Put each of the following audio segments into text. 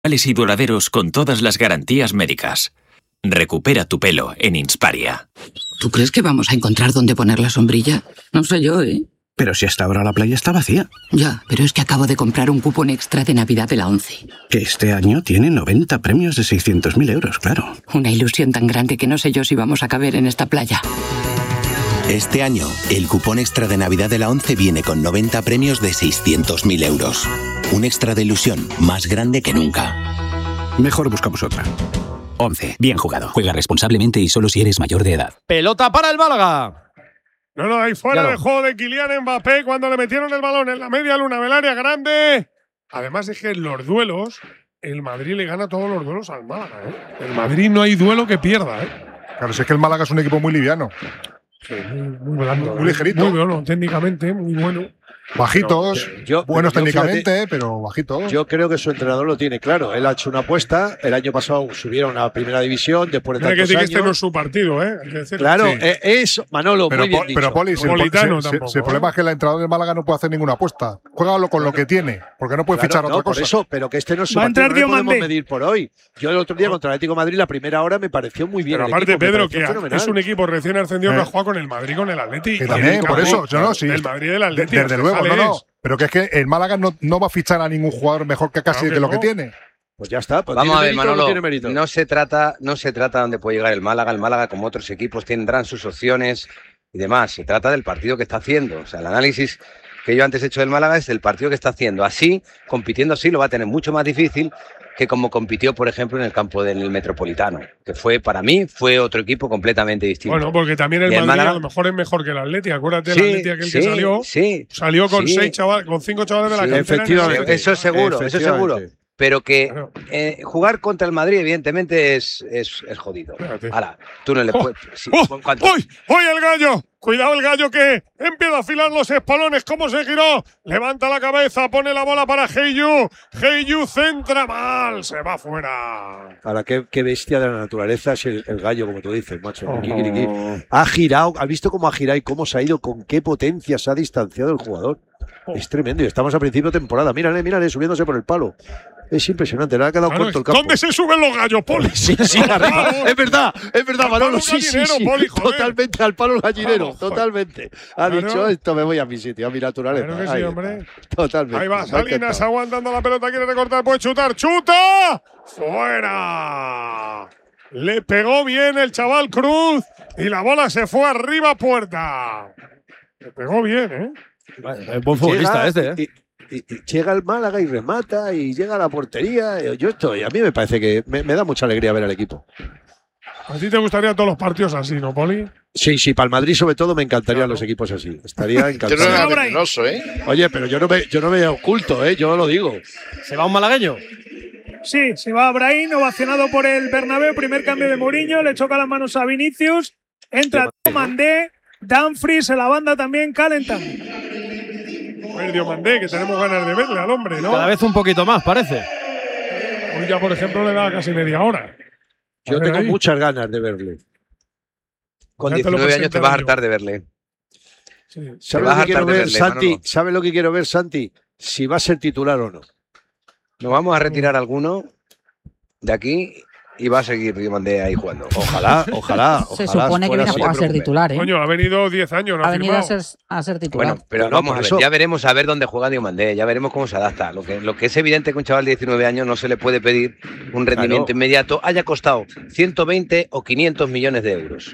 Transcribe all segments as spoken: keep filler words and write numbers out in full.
y duraderos con todas las garantías médicas. Recupera tu pelo en Insparia. ¿Tú crees que vamos a encontrar dónde poner la sombrilla? No sé yo, ¿eh? Pero si hasta ahora la playa está vacía. Ya, pero es que acabo de comprar un cupón extra de Navidad de la ONCE. Que este año tiene noventa premios de seiscientos mil euros, claro. Una ilusión tan grande que no sé yo si vamos a caber en esta playa. Este año, el cupón extra de Navidad de la ONCE viene con noventa premios de seiscientos mil euros. Un extra de ilusión más grande que nunca. Mejor buscamos otra. ONCE. Bien jugado. Juega responsablemente y solo si eres mayor de edad. Pelota para el Málaga. No, no, ahí fuera del juego de Kylian Mbappé cuando le metieron el balón en la media luna del área grande. Además es que en los duelos, el Madrid le gana todos los duelos al Málaga, ¿eh? El Madrid no hay duelo que pierda, ¿eh? Claro, si es que el Málaga es un equipo muy liviano. Sí, muy, muy blando. Muy ligerito. Muy bueno, técnicamente, muy bueno. Bajitos, no, yo, buenos yo, técnicamente, fíjate, pero bajitos. Yo creo que su entrenador lo tiene claro. Él ha hecho una apuesta. El año pasado subieron a primera división después de Hay que tantos decir años. que este no es su partido, ¿eh? Hay que decirlo. Claro, Sí. eh, es Manolo, pero, muy bien po, dicho. pero Poli, si el, Politano si, tampoco, si el problema ¿eh? es que el entrenador del Málaga no puede hacer ninguna apuesta. Juégalo con lo que tiene, porque no puede Claro, fichar no, otra por cosa. eso, pero que este no es su Va a partido, entrar no le podemos Diomandé. medir por hoy. Yo el otro día contra el Atlético de Madrid, la primera hora me pareció muy bien. Pero el aparte, equipo, me Pedro, pareció que fenomenal. es un equipo recién ascendido Eh. que ha jugado con el Madrid, con el Atlético. Que también, por eso, yo no, sí. El Madrid y el Atlético. De- desde luego, no, no. Pero que es que el Málaga no, no va a fichar a ningún jugador mejor que casi Claro que de lo no. que tiene. Pues ya está. Pues Vamos a ¿tiene ver, mérito o no Manolo, tiene mérito? no se trata, no se trata de dónde puede llegar el Málaga. El Málaga, como otros equipos, tendrán sus opciones y demás. Se trata del partido que está haciendo. O sea, el análisis que yo antes he hecho del Málaga es del partido que está haciendo. Así, compitiendo así, lo va a tener mucho más difícil que como compitió, por ejemplo, en el campo del Metropolitano, que fue, para mí, fue otro equipo completamente distinto. Bueno, porque también el Y el Madrid Málaga- a lo mejor es mejor que el Atlético. Acuérdate, Sí, el Atlético aquel que sí, salió, sí, salió con sí. seis chavales, con cinco chavales de la Sí, cantera. efectivamente. Eso es seguro, eso es seguro. Efectivamente. Pero que Claro. eh, jugar contra el Madrid, evidentemente, es, es, es jodido. Espérate. Ahora, tú no le ¡Oh! puedes. si- ¡Oh! cuando- ¡Uy! ¡Uy, el gallo! Cuidado el gallo que empieza a afilar los espolones. ¿Cómo se giró? Levanta la cabeza, pone la bola para Heiyu. Heiyu centra mal, se va fuera. Ahora, qué, qué bestia de la naturaleza es el, el gallo, como tú dices, macho. Oh. Kikiriki. Ha girado, ha visto cómo ha girado y cómo se ha ido, con qué potencia se ha distanciado el jugador. Oh. Es tremendo. Y estamos a principio de temporada. Mírale, mírale, subiéndose por el palo. Es impresionante. Le ha quedado Claro, corto el campo. ¿dónde se suben los gallos, Poli? Sí, sí, arriba. Es verdad, es verdad, Al Manolo. palo Sí, sí, gallinero, sí. Poli, joder. Totalmente al palo gallinero. Claro, joder. Totalmente. Ha Claro. dicho esto, me voy a mi sitio, a mi naturaleza. Claro que sí, Ahí hombre. está. Totalmente. Ahí va Me ha Salinas encantado. aguantando la pelota, quiere recortar, puede chutar, ¡chuta! ¡Fuera! Le pegó bien el chaval Cruz y la bola se fue arriba puerta. Le pegó bien, ¿eh? Es buen futbolista Llega este, ¿eh? Y, y- y llega el Málaga y remata y llega a la portería. Yo estoy, a mí me parece que me, me da mucha alegría ver al equipo. ¿A ti te gustarían todos los partidos así, no, Poli? Sí, sí, para el Madrid sobre todo me encantarían los equipos así. Estaría Yo no encantado. era Ahora- venenoso, ¿eh? Oye, pero yo no me, yo no me oculto, ¿eh? Yo lo digo. ¿Se va un malagueño? Sí, se va Brahim, ovacionado por el Bernabéu, primer cambio de Mourinho, le choca las manos a Vinicius, entra Diomandé, Dumfries en la banda también calentando. Pues Diomandé, que tenemos ganas de verle al hombre, ¿no? Cada vez un poquito más, parece. Hoy ya, por ejemplo, le da casi media hora. A Yo ver tengo ahí. muchas ganas de verle. Con Ya te lo diecinueve años te vas a presentaron hartar de verle. Sí. ¿Sabes vas lo a que quiero hartar de ver, verle, Santi? Manolo. ¿Sabes lo que quiero ver, Santi? Si va a ser titular o no. Nos vamos a retirar alguno de aquí y va a seguir Diomandé ahí jugando. Ojalá, ojalá, Se ojalá supone que fuera viene a así. jugar a ser titular, ¿eh? Coño, ha venido diez años, no ha, ha venido a firmado. ser, a ser titular. Bueno, pero Bueno, vamos por a ver, eso. ya veremos a ver dónde juega Diomandé, ya veremos cómo se adapta. Lo que, lo que es evidente que un chaval de diecinueve años no se le puede pedir un rendimiento Claro. inmediato, haya costado ciento veinte o quinientos millones de euros.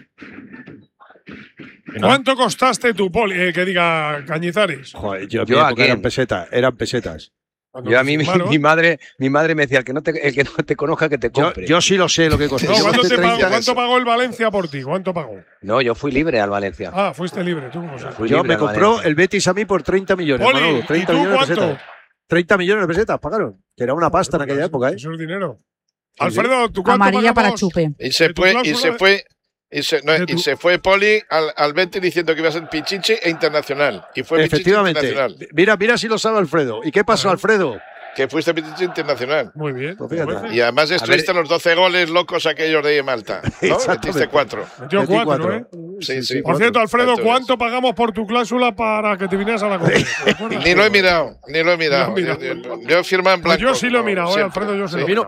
¿Cuánto costaste tú, Poli? Eh, que diga Cañizares. Joder, yo, en Yo mi a época eran quién? pesetas, eran pesetas. Cuando Yo a te mí mi, firmaron. mi madre, mi madre me decía el que no te, el que no te conozca que te Yo, compre. yo sí lo sé lo que costó. No, Yo ¿cuánto, costé te pagó, treinta ¿Cuánto pagó el Valencia por ti? ¿Cuánto pagó? No, yo fui libre al Valencia. Ah, fuiste libre, tú. O sea. Fui Yo libre me al compró Valencia. el Betis a mí por treinta millones, Poli, Manolo, ¿y treinta tú millones de cuánto? pesetas. treinta millones de pesetas pagaron. Que era una pasta en aquella época, ¿eh? Eso es dinero. Sí, Alfredo, ¿tú cuánto Amarilla para pagamos? chupe. Y se ¿De tu fue, y cláusula se de- fue, y se, no, de y tu- se fue Poli al, al Betis diciendo que iba a ser Pichichi e internacional. Y fue Pichichi Efectivamente. internacional. Mira, mira si lo sabe Alfredo. ¿Y qué pasó, Alfredo? Que fuiste Pichichi internacional. Muy bien. Pues fíjate. Y además estuviste ver- los doce goles locos aquellos de Malta. ¿no? Exactamente. Metiste cuatro. Metió Metí cuatro, cuatro. ¿eh? Sí, sí. Por cierto, Alfredo, Cuatro ¿cuánto pagamos por tu cláusula para que te vinieras a la conferencia? Ni lo he mirado, ni lo he mirado. Ni lo he mirado. Yo, yo, yo he firmado en Pues blanco. yo sí lo he mirado, eh, siempre. Alfredo, yo sí Sí. lo he mirado.